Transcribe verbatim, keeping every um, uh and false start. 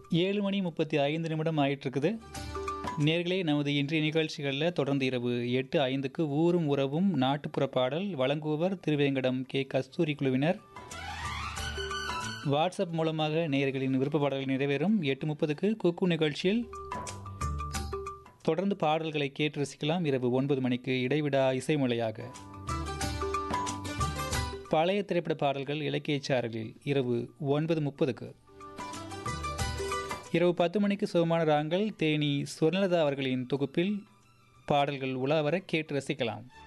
ஏழு மணி முப்பத்தி ஐந்து நிமிடம் ஆயிட்டிருக்குது. நேர்களே, நமது இன்றைய நிகழ்ச்சிகளில் தொடர்ந்து இரவு எட்டு ஐந்துக்கு ஊரும் உறவும் நாட்டுப்புற பாடல் வழங்குவர் திருவேங்கடம் கே கஸ்தூரி குழுவினர். வாட்ஸ்அப் மூலமாக நேயர்களின் விருப்ப பாடல்கள் நிறைவேறும். எட்டு முப்பதுக்கு குக்கு நிகழ்ச்சியில் தொடர்ந்து பாடல்களை கேட்டு ரசிக்கலாம். இரவு ஒன்பது மணிக்கு இடைவிடா இசைமொழியாக பழைய திரைப்பட பாடல்கள் இலக்கிய சாரலில் இரவு ஒன்பது முப்பதுக்கு. இரவு பத்து மணிக்கு சுகமான ராங்கள் தேனி சுவர்ணலதா அவர்களின் தொகுப்பில் பாடல்கள் உலாவர கேட்டு ரசிக்கலாம்.